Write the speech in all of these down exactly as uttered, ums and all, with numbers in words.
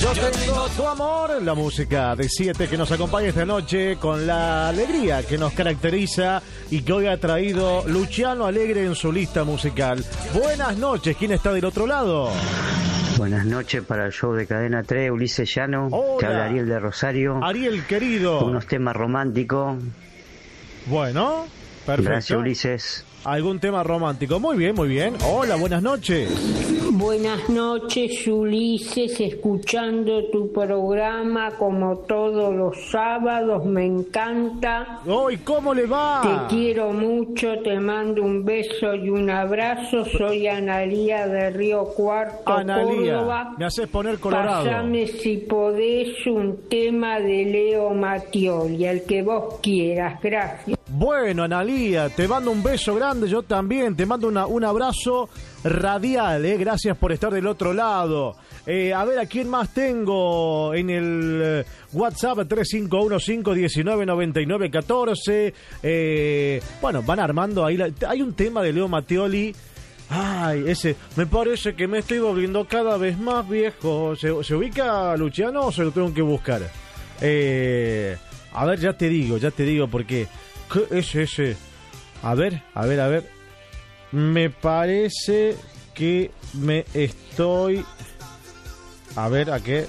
Yo tengo tu amor, la música de siete que nos acompaña esta noche con la alegría que nos caracteriza y que hoy ha traído Luciano Alegre en su lista musical. Buenas noches, ¿quién está del otro lado? Buenas noches para el show de Cadena tres, Ulises Llano. Hola. Te habla Ariel de Rosario. Ariel, querido. Con unos temas románticos. Bueno, perfecto. Gracias, Ulises. ¿Algún tema romántico? Muy bien, muy bien. Hola, buenas noches. Buenas noches, Ulises, escuchando tu programa como todos los sábados, me encanta. ¡Uy, cómo le va! Te quiero mucho, te mando un beso y un abrazo. Soy Analía de Río Cuarto, Analía, Córdoba. me haces poner colorado. Pásame, si podés, un tema de Leo Mattioli, el que vos quieras. Gracias. Bueno, Analía, te mando un beso grande, yo también, te mando una, un abrazo radial, eh. Gracias por estar del otro lado. Eh, a ver, ¿a quién más tengo en el eh, WhatsApp? Tres cinco uno cinco uno nueve nueve nueve uno cuatro. Eh, bueno, van armando ahí, la, hay un tema de Leo Mattioli. Ay, ese, me parece que me estoy volviendo cada vez más viejo. ¿Se, se ubica Luciano o se lo tengo que buscar? Eh, a ver, ya te digo, ya te digo porque... ¿Qué es ese? A ver, a ver, a ver. Me parece que me estoy... A ver, ¿a qué?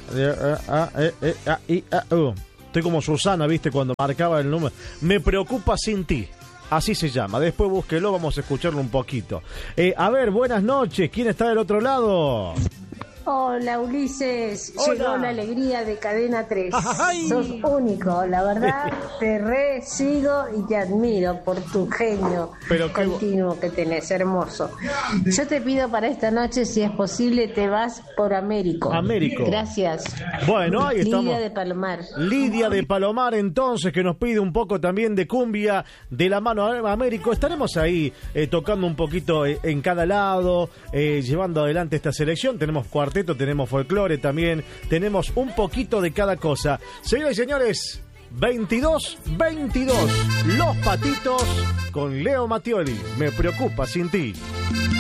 Estoy como Susana, ¿viste? Cuando marcaba el número. Me preocupa sin ti. Así se llama. Después búsquelo, vamos a escucharlo un poquito. Eh, a ver, buenas noches. ¿Quién está del otro lado? Hola, Ulises. Hola. Llegó la alegría de Cadena tres. ¡Ay! Sos único, la verdad. Te re sigo y te admiro por tu genio Pero qué... continuo que tenés, hermoso. Yo te pido para esta noche, si es posible, te vas por Américo. Américo. Gracias. Bueno, ahí estamos. Lidia de Palomar. Lidia de Palomar, entonces, que nos pide un poco también de cumbia de la mano a Américo. Estaremos ahí eh, tocando un poquito eh, en cada lado, eh, llevando adelante esta selección. Tenemos cuarteto, tenemos folclore también, tenemos un poquito de cada cosa. Señoras y señores, veintidós veintidós, Los Patitos con Leo Mattioli. Me preocupa sin ti.